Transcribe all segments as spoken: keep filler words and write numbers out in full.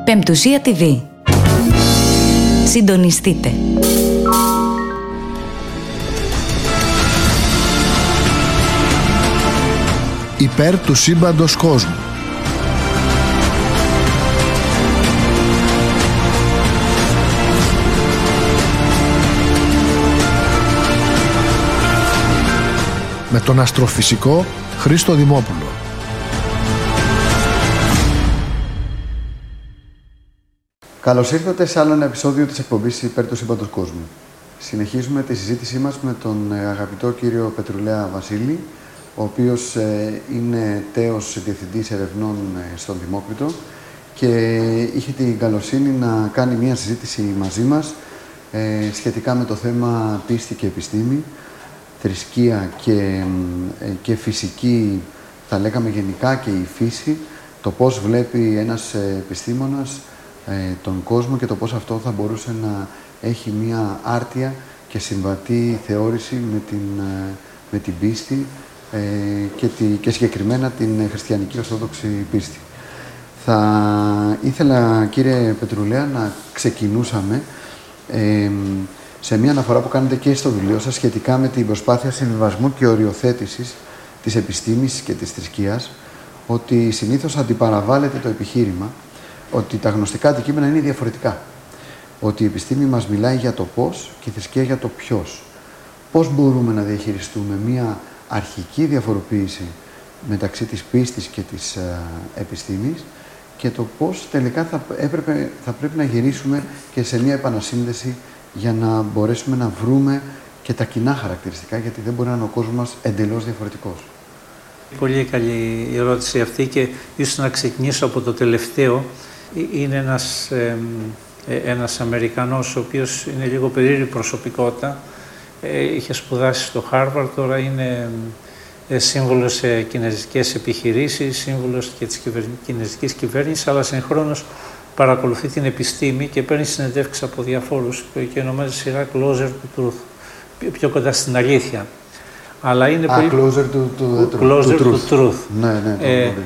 Πεμπτουσία τι βι. Συντονιστείτε. Υπέρ του σύμπαντος κόσμου. Με τον αστροφυσικό Χρήστο Δημόπουλο. Καλώς ήρθατε σε άλλο ένα επεισόδιο της εκπομπής Υπέρ του σύμπαντος κόσμου. Συνεχίζουμε τη συζήτησή μας με τον αγαπητό κύριο Πετρουλέα Βασίλη, ο οποίος είναι τέος διευθυντής ερευνών στον Δημόκριτο και είχε την καλοσύνη να κάνει μια συζήτηση μαζί μας σχετικά με το θέμα πίστη και επιστήμη, θρησκεία και, και φυσική, θα λέγαμε γενικά, και η φύση, το πώς βλέπει ένας επιστήμονας τον κόσμο και το πώς αυτό θα μπορούσε να έχει μια άρτια και συμβατή θεώρηση με την, με την πίστη ε, και, τη, και συγκεκριμένα την χριστιανική ορθόδοξη πίστη. Θα ήθελα, κύριε Πετρουλέα, να ξεκινούσαμε ε, σε μια αναφορά που κάνετε και στο βιβλίο σας σχετικά με την προσπάθεια συμβιβασμού και οριοθέτησης της επιστήμης και της θρησκείας, ότι συνήθως αντιπαραβάλλεται το επιχείρημα ότι τα γνωστικά αντικείμενα είναι διαφορετικά. Ότι η επιστήμη μας μιλάει για το πώς και η θρησκεία για το ποιος. Πώς μπορούμε να διαχειριστούμε μία αρχική διαφοροποίηση μεταξύ της πίστης και της ε, επιστήμης και το πώς τελικά θα, έπρεπε, θα πρέπει να γυρίσουμε και σε μία επανασύνδεση για να μπορέσουμε να βρούμε και τα κοινά χαρακτηριστικά, γιατί δεν μπορεί να είναι ο κόσμος μας εντελώς διαφορετικός. Πολύ καλή ερώτηση αυτή και ίσως να ξεκινήσω από το τελευταίο. Είναι ένας, ε, ένας Αμερικανός, ο οποίος είναι λίγο περίεργη προσωπικότητα. Ε, είχε σπουδάσει στο Χάρβαρντ, τώρα είναι ε, σύμβουλος σε κινέζικες επιχειρήσεις, σύμβουλος και της κυβερ... κινέζικης κυβέρνησης, αλλά συγχρόνως παρακολουθεί την επιστήμη και παίρνει συνεντεύξεις από διαφόρους και ονομάζει σειρά Closer to Truth, πιο κοντά στην αλήθεια. Αλλά είναι Α, πολύ... closer to, to, to, closer to truth. To truth. Ναι, ναι, το ε,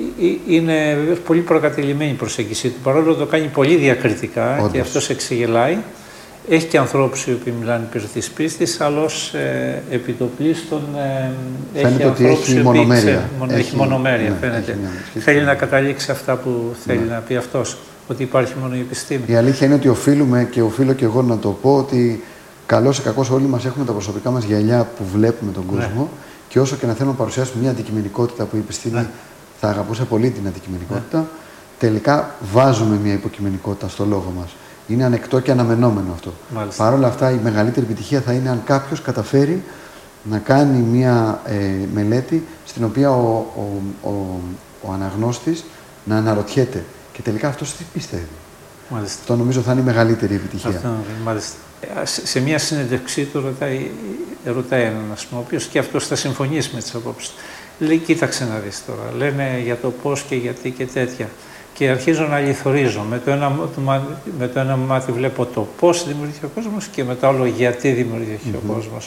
είναι βεβαίως πολύ προκατειλημμένη η προσέγγιση του, παρόλο το κάνει πολύ διακριτικά. Όντως. Και αυτός εξεγελάει. Έχει και ανθρώπους οι οποίοι μιλάνε υπέρ της πίστης, αλλά ως ε, επιτοπλίστων ε, έχει ανθρώπους οι οποίοι ξέρουν, έχει, έχει μονομέρεια, ναι, φαίνεται. Έχει θέλει να καταλήξει αυτά που θέλει ναι. να πει αυτός, ότι υπάρχει μόνο η επιστήμη. Η αλήθεια είναι ότι οφείλουμε, και οφείλω και εγώ να το πω, ότι καλώς ή κακώς όλοι μας έχουμε τα προσωπικά μας γυαλιά που βλέπουμε τον κόσμο, ναι. και όσο και να θέλουμε να παρουσιάσουμε μια αντικειμενικότητα που η επιστήμη ναι. θα αγαπούσε πολύ την αντικειμενικότητα, ναι. τελικά βάζουμε μια υποκειμενικότητα στο λόγο μας. Είναι ανεκτό και αναμενόμενο αυτό. Παρ' όλα αυτά, η μεγαλύτερη επιτυχία θα είναι αν κάποιος καταφέρει να κάνει μια ε, μελέτη στην οποία ο, ο, ο, ο αναγνώστης να αναρωτιέται και τελικά αυτός τι πιστεύει. Μάλιστα. Αυτό νομίζω θα είναι η μεγαλύτερη επιτυχία. Αυτό, μάλιστα. Σε μια συνέντευξή του ρωτάει, ρωτάει έναν, ας πούμε, ο οποίος και αυτός θα συμφωνήσει με τις απόψεις. Λέει, κοίταξε να δεις τώρα, λένε για το πώς και γιατί και τέτοια. Και αρχίζω να λιθορίζω. Με το ένα, με το ένα μάτι βλέπω το πώς δημιουργήθηκε ο κόσμος και με το άλλο γιατί δημιουργήθηκε mm-hmm. ο κόσμος.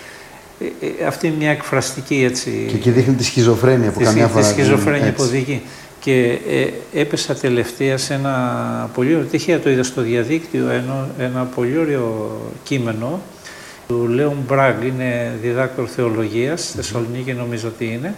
Ε, ε, αυτή είναι μια εκφραστική έτσι... Και εκεί δείχνει τη σχιζοφρένεια που τη, καμιά φορά... Τη σχιζοφρένεια που οδηγεί. Και ε, έπεσα τελευταία σε ένα πολύ ωραίο, τυχαία το είδα στο διαδίκτυο, ένα, ένα πολύ ωραίο κείμενο του Λέον Μπράγκ, είναι διδάκτορ θεολογίας, mm-hmm. Θεσσαλονίκη νομίζω ότι είναι,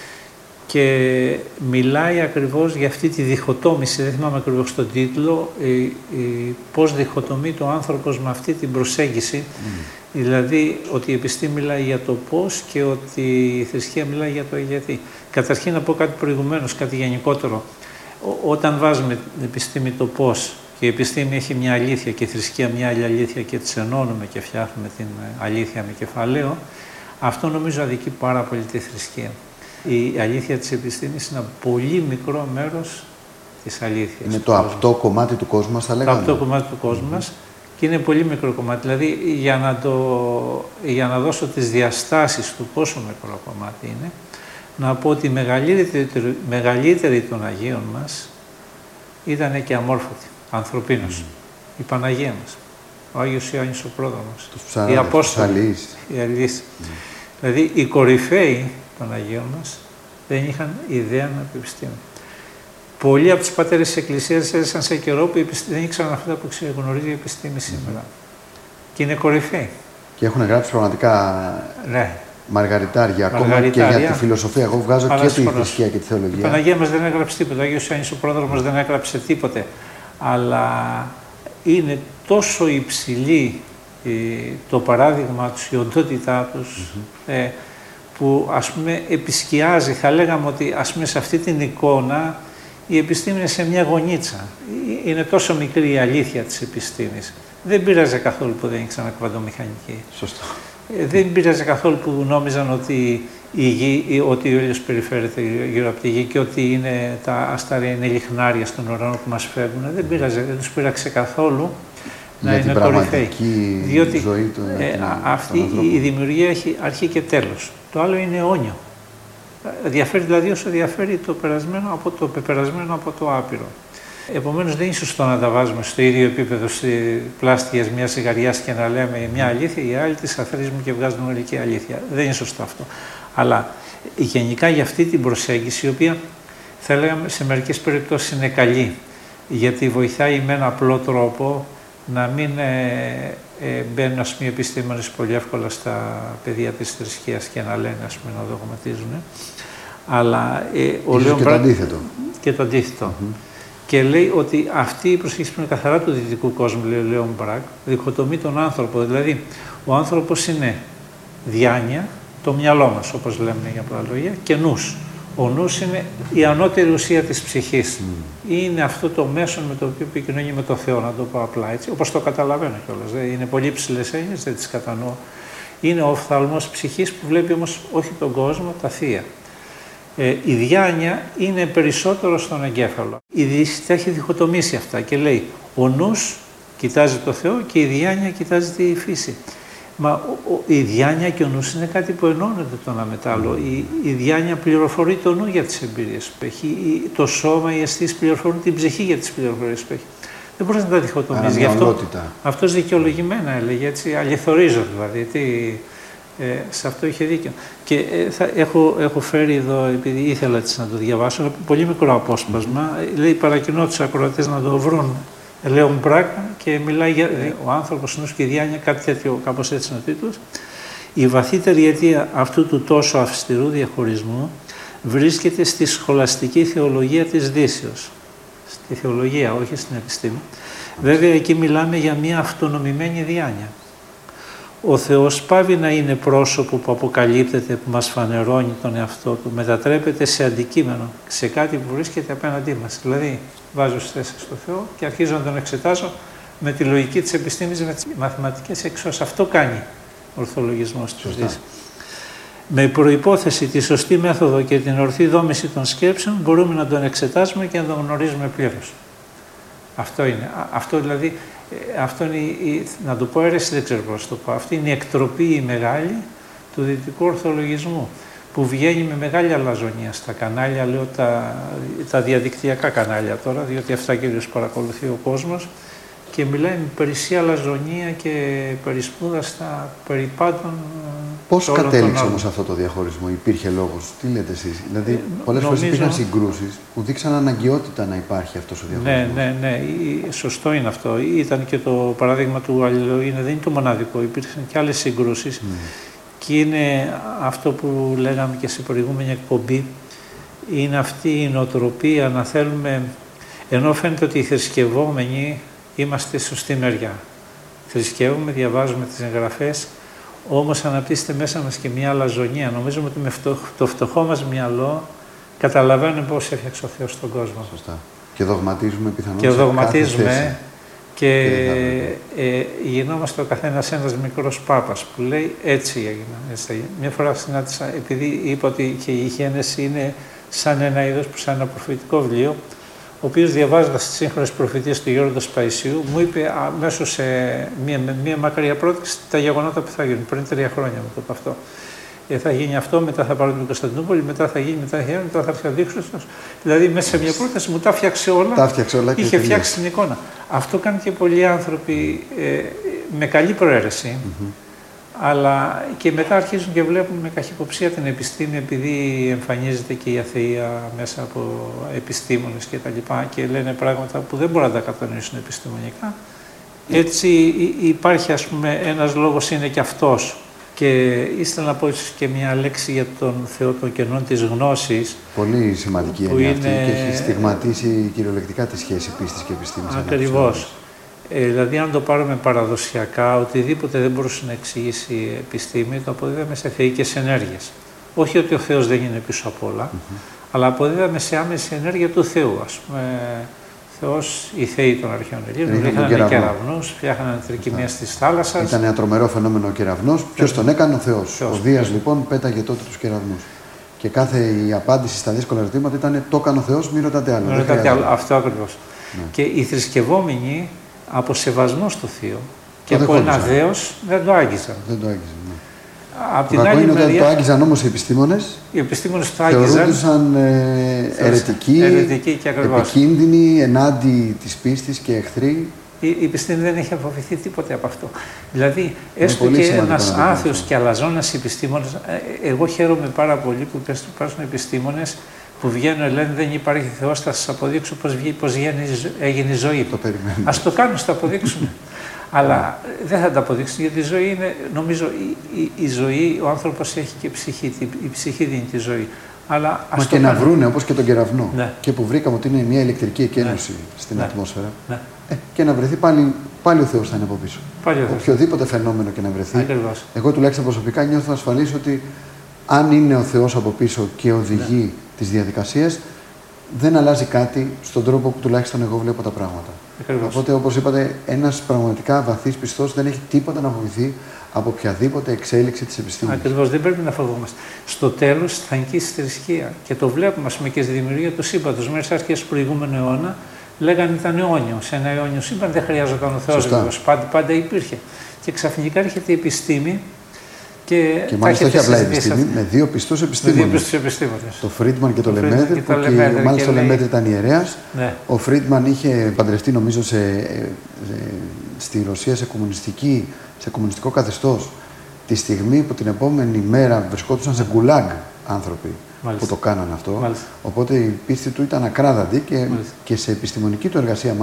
και μιλάει ακριβώς για αυτή τη διχοτόμηση, δεν θυμάμαι ακριβώς τον τίτλο, ε, ε, πώς διχοτομεί το άνθρωπος με αυτή την προσέγγιση, mm. δηλαδή ότι η επιστήμη μιλάει για το πώς και ότι η θρησκεία μιλάει για το γιατί. Καταρχήν να πω κάτι προηγουμένως, κάτι γενικότερο. Ό, όταν βάζουμε την επιστήμη το πώς και η επιστήμη έχει μια αλήθεια και η θρησκεία μια άλλη αλήθεια και τις ενώνουμε και φτιάχνουμε την αλήθεια με κεφαλαίο, αυτό νομίζω αδικεί πάρα πολύ τη θρησκεία. Η αλήθεια της επιστήμης είναι ένα πολύ μικρό μέρος της αλήθειας. Είναι το απτό κομμάτι του κόσμου μας, θα λέγαμε. Το απτό κομμάτι του κόσμου μας mm-hmm. και είναι πολύ μικρό κομμάτι. Δηλαδή, για να, το, για να δώσω τις διαστάσεις του πόσο μικρό κομμάτι είναι, να πω ότι η μεγαλύτερη, μεγαλύτερη των Αγίων μας ήταν και αμόρφωτη, ανθρωπίνος. Mm. Η Παναγία μας, ο Άγιος Ιωάννης ο Πρόδρομος, ψα... οι Απόστολοι, οι Αλείς. Mm. Δηλαδή, οι κορυφαίοι των Αγίων μας δεν είχαν ιδέα με επιστήμη. πολλοί από τους πατέρες της Εκκλησίας έζησαν σε καιρό που δεν ήξεραν αυτά που γνωρίζει η επιστήμη σήμερα. Mm-hmm. Και είναι κορυφαίοι. Και έχουν γράψει πραγματικά ναι. μαργαριτάρια, ακόμα και για τη φιλοσοφία. Εγώ βγάζω και τη θρησκεία και τη θεολογία. Η Παναγία μας δεν έγραψε τίποτα. Ο Άγιος Ιωάννης ο πρόδρομος δεν έγραψε τίποτε. Αλλά είναι τόσο υψηλή ε, το παράδειγμα τους, η οντότητά τους, mm-hmm. ε, που ας πούμε επισκιάζει, θα λέγαμε ότι ας πούμε σε αυτή την εικόνα η επιστήμη είναι σε μια γωνίτσα. Είναι τόσο μικρή η αλήθεια της επιστήμης. Δεν πειράζει καθόλου που δεν ήξεραν κβαντομηχανική. Σωστό. Ε, δεν πειράζει καθόλου που νόμιζαν ότι, η γη, ότι ο ήλιος περιφέρεται γύρω από τη γη και ότι είναι, τα αστέρια είναι λιχνάρια στον ουρανό που μας φεύγουν. Δεν πειράζει, δεν τους πειράξε καθόλου να για είναι κορυφαίοι. Διότι ζωή του, ε, την, αυτή η δημιουργία έχει αρχή και τέλος. Το άλλο είναι αιώνιο. Διαφέρει δηλαδή όσο διαφέρει το περασμένο από το πεπερασμένο από το άπειρο. Επομένως δεν είναι σωστό να τα βάζουμε στο ίδιο επίπεδο πλάστιες μια ζυγαριάς και να λέμε μια αλήθεια, η άλλη τις αφαιρίζουμε και βγάζουμε ολική αλήθεια. Δεν είναι σωστό αυτό. Αλλά γενικά για αυτή την προσέγγιση, η οποία θα λέγαμε σε μερικές περιπτώσεις είναι καλή, γιατί βοηθάει με ένα απλό τρόπο να μην ε, ε, μπαίνουν ας πούμε, οι επιστήμονες πολύ εύκολα στα πεδία της θρησκείας και να λένε, ας πούμε, να δογματίζουν. Αλλά ε, ο Λέον και, Μπρακ, το αντίθετο. και το αντίθετο. Mm-hmm. Και λέει ότι αυτή η προσέγγιση που είναι καθαρά του δυτικού κόσμου, λέει ο Λέον Μπρακ, διχοτομεί τον άνθρωπο. Δηλαδή, ο άνθρωπος είναι διάνοια, το μυαλό μας, όπως λέμε για πολλά λόγια, και νους. Ο νους είναι η ανώτερη ουσία της ψυχής. Mm. Είναι αυτό το μέσο με το οποίο επικοινωνεί με το Θεό, να το πω απλά έτσι, όπως το καταλαβαίνω κιόλας. Είναι πολύ ψηλές έννοιες, δεν τις κατανοώ. Είναι ο οφθαλμός ψυχής που βλέπει όμως όχι τον κόσμο, τα θεία. Ε, η διάνοια είναι περισσότερο στον εγκέφαλο. Η Δύση τα έχει διχοτομήσει αυτά και λέει ο νους κοιτάζει το Θεό και η διάνοια κοιτάζει τη φύση. Μα ο, ο, η διάνοια και ο νους είναι κάτι που ενώνονται το ένα με το άλλο. Η, η διάνοια πληροφορεί το νου για τις εμπειρίες που έχει. Η, το σώμα, οι αισθήσεις πληροφορούν την ψυχή για τις πληροφορίες που έχει. Δεν μπορείς να τα διχοτομήσεις. Γι' αυτό αυτός δικαιολογημένα έλεγε, έτσι, αληθορίζω δηλαδή. Τι, ε, σε αυτό είχε δίκιο. Και ε, θα, έχω, έχω φέρει εδώ, επειδή ήθελα έτσι να το διαβάσω, ένα πολύ μικρό απόσπασμα. Mm. Λέει, παρακινώ τους ακροατές να το βρουν. Λέον Μπρακ και μιλάει για ε, ο άνθρωπος, νους και η διάνοια, κάτι τέτοιο, κάπως έτσι είναι ο τίτλος. Η βαθύτερη αιτία αυτού του τόσο αυστηρού διαχωρισμού βρίσκεται στη σχολαστική θεολογία της Δύσεως. Στη θεολογία, όχι στην επιστήμη. Βέβαια, εκεί μιλάμε για μια αυτονομημένη διάνοια. Ο Θεός πάβει να είναι πρόσωπο που αποκαλύπτεται, που μας φανερώνει τον εαυτό του, μετατρέπεται σε αντικείμενο, σε κάτι που βρίσκεται απέναντί μας. Δηλαδή, βάζω στη θέση στο Θεό και αρχίζω να τον εξετάζω με τη λογική της επιστήμης, με τις μαθηματικές εξώσεις. Αυτό κάνει ο ορθολογισμός της Δύσης. Με προϋπόθεση τη σωστή μέθοδο και την ορθή δόμηση των σκέψεων, μπορούμε να τον εξετάσουμε και να τον γνωρίζουμε πλήρως. Αυτό είναι. Αυτό δηλαδή, αυτό είναι η, να το πω αίρεση, δεν ξέρω πώς το πω. Αυτή είναι η εκτροπή η μεγάλη του δυτικού ορθολογισμού, που βγαίνει με μεγάλη αλαζονία στα κανάλια, λέω τα, τα διαδικτυακά κανάλια τώρα, διότι αυτά κυρίως παρακολουθεί ο κόσμος, και μιλάει με περισσή αλαζονία και περισπούδαστα περί πάντων. Πώς κατέληξε όμως αυτό το διαχωρισμό, υπήρχε λόγος, τι λέτε εσείς? Δηλαδή, ε, πολλές νομίζω... φορές υπήρχαν συγκρούσεις που δείξαν αναγκαιότητα να υπάρχει αυτός ο διαχωρισμός. Ναι, ναι, ναι, σωστό είναι αυτό. Ήταν και το παράδειγμα του Αλληλοΐνε, δεν είναι το μοναδικό, υπήρξαν και άλλες συγκρούσεις. Mm. Και είναι αυτό που λέγαμε και σε προηγούμενη εκπομπή, είναι αυτή η νοοτροπία να θέλουμε, ενώ φαίνεται ότι οι θρησκευόμενοι είμαστε στη σωστή μεριά. Θρησκεύουμε, διαβάζουμε τις εγγραφές, όμως αναπτύσσεται μέσα μας και μια αλαζονία. Νομίζουμε ότι με φτω, το φτωχό μας μυαλό καταλαβαίνουμε πώς έφτιαξε ο Θεός στον κόσμο. Σωστά. Και δογματίζουμε πιθανώς. Και δογματίζουμε και ε, γινόμαστε ο καθένας ένας μικρός πάπας που λέει έτσι έγινε. Έτσι. Μια φορά συνάντησα, επειδή είπα ότι και η Γένεση είναι σαν ένα είδος που σαν ένα προφητικό βιβλίο, ο οποίος διαβάζοντας τις σύγχρονες προφητείες του Γιώργου Σπαϊσίου, μου είπε αμέσως σε μία, μία μακριά πρόταση τα γεγονότα που θα γίνουν. Πριν τρία χρόνια μου το είπε αυτό. Ε, θα γίνει αυτό, μετά θα πάρω την Κωνσταντινούπολη, μετά θα γίνει, μετά θα γίνει, μετά θα έρθει ο Αντίχριστος. Δηλαδή, μέσα σε μια πρόταση μου τα φτιάξε όλα. Τα φτιάξε όλα και είχε φτιάξει την εικόνα. Αυτό κάνουν και πολλοί άνθρωποι ε, με καλή προαίρεση. Mm-hmm. Αλλά και μετά αρχίζουν και βλέπουν με καχυποψία την επιστήμη, επειδή εμφανίζεται και η αθεία μέσα από επιστήμονες και τα λοιπά και λένε πράγματα που δεν μπορούν να τα κατανοήσουν επιστημονικά. Έτσι υπάρχει, ας πούμε, ένας λόγος είναι και αυτός. Και ήθελα να πω και μια λέξη για τον Θεό των κενών της γνώσης. Πολύ σημαντική που είναι αυτή είναι... και έχει στιγματίσει κυριολεκτικά τη σχέση πίστης και επιστήμης. Ακριβώς. Ε, δηλαδή, αν το πάρουμε παραδοσιακά, οτιδήποτε δεν μπορούσε να εξηγήσει η επιστήμη, το αποδίδαμε σε θεϊκές ενέργειες. Όχι ότι ο Θεός δεν είναι πίσω απ' όλα, mm-hmm. αλλά αποδίδαμε σε άμεση ενέργεια του Θεού. Ας πούμε, Θεός, οι θεοί των αρχαίων Ελλήνων είχαν κεραυνούς, φτιάχναν τρικυμία της θάλασσας. Ήταν ένα τρομερό φαινόμενο ο κεραυνός. Ποιος τον έκανε? Ο Θεός. Ο Δίας λοιπόν πέταγε τότε τους κεραυνούς. Και κάθε η απάντηση στα δύσκολα ερωτήματα ήταν το έκανε ο Θεός, μη ρωτάτε άλλο. Μη ρωτάτε άλλο. Αυτό ακριβώς. Ναι. Και οι θρησκευόμενοι από σεβασμό στο Θείο και από ένα δέος δεν το άγγιζαν. Δεν το άγγιζαν. Ναι. Απ' την άλλη μεριά, το άγγιζαν όμως οι επιστήμονες. Οι επιστήμονες το άγγιζαν. Θεωρούνταν ε, αιρετικοί, αιρετικοί και επικίνδυνοι, ενάντια της πίστης και εχθροί. Η, η επιστήμη δεν έχει αποφευθεί τίποτε από αυτό. Δηλαδή, έστω και ένας άθεος και αλαζόνας επιστήμονας, εγώ χαίρομαι πάρα πολύ που υπάρχουν επιστήμονες που βγαίνουν, λένε δεν υπάρχει Θεός, θα σας αποδείξω πώς, πώς έγινε η ζωή. Το περιμένουμε. Ας το κάνουν, θα το αποδείξουν. Αλλά δεν θα τα αποδείξουν, γιατί η ζωή είναι, νομίζω, η, η, η ζωή, ο άνθρωπος έχει και ψυχή, η ψυχή δίνει τη ζωή. Αλλά ας Μα το και κάνουν. να βρούνε, όπως και τον κεραυνό, ναι. και που βρήκαμε ότι είναι μια ηλεκτρική εκένωση ναι. στην ναι. ατμόσφαιρα, ναι. ε, και να βρεθεί πάλι, πάλι ο Θεός θα είναι από πίσω. Πάλι Οποιοδήποτε φαινόμενο και να βρεθεί. Ακριβώς. Εγώ τουλάχιστον προσωπικά νιώθω ασφαλής ότι αν είναι ο Θεός από πίσω και οδηγεί ναι. τις διαδικασίες, δεν αλλάζει κάτι στον τρόπο που τουλάχιστον εγώ βλέπω τα πράγματα. Ακριβώς. Οπότε, όπως είπατε, ένας πραγματικά βαθύς πιστός δεν έχει τίποτα να φοβηθεί από οποιαδήποτε εξέλιξη της επιστήμης. Ακριβώς, δεν πρέπει να φοβόμαστε. Στο τέλος θα νικήσει τη θρησκεία. Και το βλέπουμε, ας πούμε, και στη δημιουργία του σύμπαντος. Μέσα στις αρχές του προηγούμενου αιώνα λέγανε ήταν αιώνιο. Σε ένα αιώνιο σύμπαν δεν χρειάζονταν ο Θεός. Πάντα, πάντα υπήρχε. Και ξαφνικά έρχεται η επιστήμη. Και, και μάλιστα όχι απλά η επιστήμη, με δύο πιστούς επιστήμονες. επιστήμονες. Το Φρίντμαν και το Λεμέτρ, που και, μάλιστα ο Λεμέτρ ήταν ιερέας. Ναι. Ο Φρίντμαν είχε παντρευτεί, νομίζω, σε, σε, στη Ρωσία σε, κομμουνιστική, σε κομμουνιστικό καθεστώς, τη στιγμή που την επόμενη μέρα βρισκόντουσαν σε γκουλάγ άνθρωποι μάλιστα. που το κάνανε αυτό. Μάλιστα. Οπότε η πίστη του ήταν ακράδαντη και, και σε επιστημονική του εργασία.